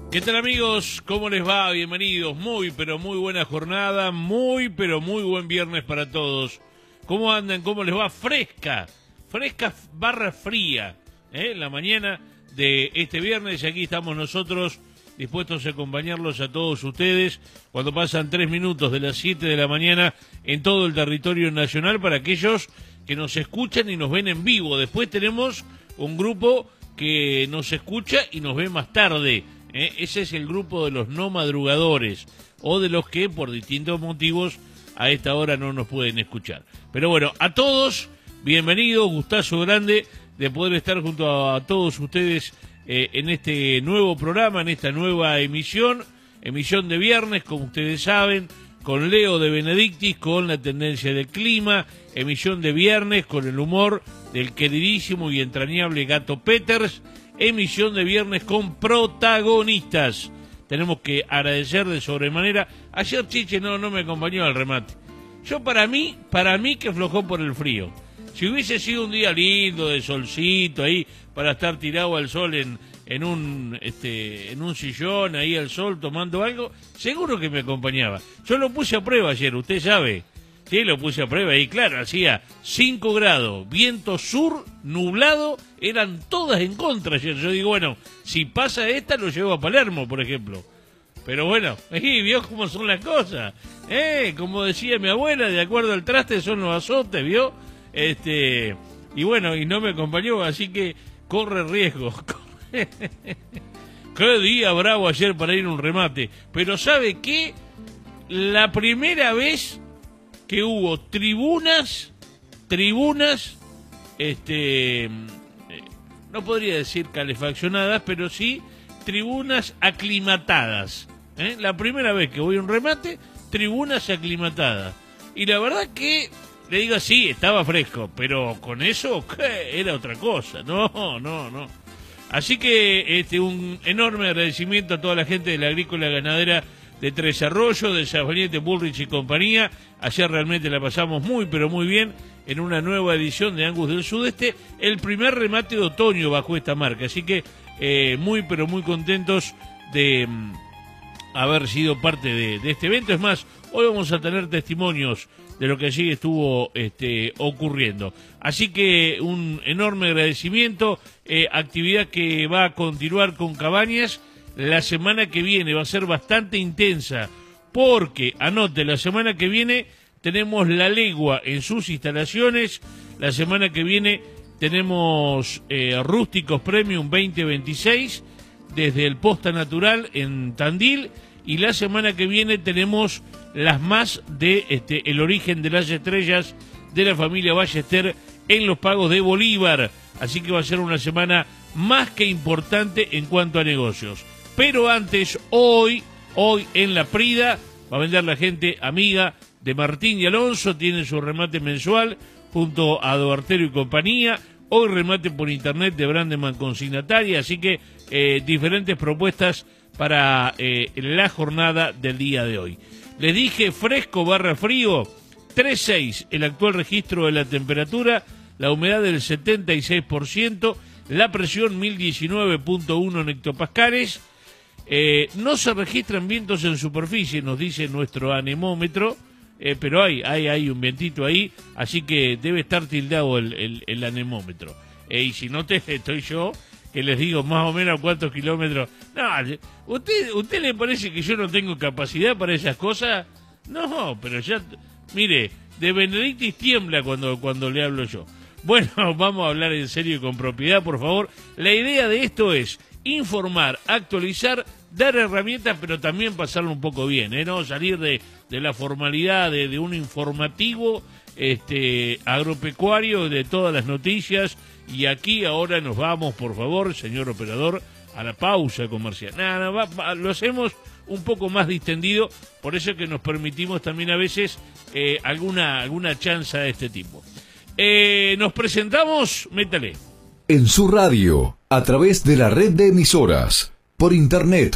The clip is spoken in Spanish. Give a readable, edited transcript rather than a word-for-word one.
¿Qué tal, amigos? ¿Cómo les va? Bienvenidos. Muy, pero muy buena jornada. Muy, pero muy buen viernes para todos. ¿Cómo andan? ¿Cómo les va? Fresca barra fría, la mañana de este viernes. Y aquí estamos nosotros dispuestos a acompañarlos a todos ustedes cuando pasan 3 minutos de las 7 de la mañana en todo el territorio nacional para aquellos que nos escuchan y nos ven en vivo. Después tenemos un grupo que nos escucha y nos ve más tarde. Ese es el grupo de los no madrugadores o de los que por distintos motivos a esta hora no nos pueden escuchar. Pero bueno, a todos, bienvenidos, gustazo grande de poder estar junto a todos ustedes en este nuevo programa, en esta nueva emisión de viernes, como ustedes saben, con Leo de Benedictis, con la tendencia del clima, emisión de viernes con el humor del queridísimo y entrañable Gato Peters, emisión de viernes con protagonistas. Tenemos que agradecer de sobremanera. Ayer Chiche no me acompañó al remate. Yo para mí que aflojó por el frío. Si hubiese sido un día lindo, de solcito ahí, para estar tirado al sol en un sillón ahí al sol tomando algo, seguro que me acompañaba. Yo lo puse a prueba ayer, usted sabe. Sí, lo puse a prueba y claro, hacía 5 grados, viento sur, nublado, eran todas en contra ayer. Yo digo, bueno, si pasa esta lo llevo a Palermo, por ejemplo. Pero bueno, vio cómo son las cosas. Como decía mi abuela, de acuerdo al traste son los azotes, vio. Y bueno, y no me acompañó, así que corre riesgo. Qué día bravo ayer para ir a un remate. Pero ¿sabe qué? La primera vez que hubo tribunas, no podría decir calefaccionadas, pero sí tribunas aclimatadas. La primera vez que voy a un remate, tribunas aclimatadas. Y la verdad que, le digo, sí, estaba fresco, pero con eso, ¿qué? Era otra cosa. No. Así que un enorme agradecimiento a toda la gente de la agrícola ganadera de Tres Arroyos, de Safariete, Bullrich y compañía. Ayer realmente la pasamos muy, pero muy bien en una nueva edición de Angus del Sudeste, el primer remate de otoño bajo esta marca. Así que muy, pero muy contentos de haber sido parte de este evento. Es más, hoy vamos a tener testimonios de lo que allí estuvo ocurriendo. Así que un enorme agradecimiento, actividad que va a continuar con Cabañas. La semana que viene va a ser bastante intensa porque, anote, la semana que viene tenemos La Legua en sus instalaciones, la semana que viene tenemos Rústicos Premium 2026 desde el Posta Natural en Tandil y la semana que viene tenemos las más de El Origen de las Estrellas de la familia Ballester en Los Pagos de Bolívar. Así que va a ser una semana más que importante en cuanto a negocios. Pero antes, hoy en La Prida, va a vender la gente amiga de Martín y Alonso, tiene su remate mensual junto a Duartero y compañía. Hoy remate por internet de Brandeman consignataria, así que diferentes propuestas para la jornada del día de hoy. Les dije fresco barra frío, 3.6 el actual registro de la temperatura, la humedad del 76%, la presión 1019.1 hectopascales. No se registran vientos en superficie, nos dice nuestro anemómetro, pero hay un vientito ahí, así que debe estar tildado el anemómetro. Y si no estoy yo, que les digo más o menos cuántos kilómetros. No, ¿usted le parece que yo no tengo capacidad para esas cosas? No, pero ya, mire, de Benedictis tiembla cuando le hablo yo. Bueno, vamos a hablar en serio y con propiedad, por favor. La idea de esto es informar, actualizar, dar herramientas, pero también pasarlo un poco bien, no salir de la formalidad de un informativo agropecuario de todas las noticias. Y aquí ahora nos vamos, por favor, señor operador, a la pausa comercial. Lo hacemos un poco más distendido, por eso es que nos permitimos también a veces alguna chanza de este tipo. Nos presentamos, métale. En su radio, a través de la red de emisoras, por internet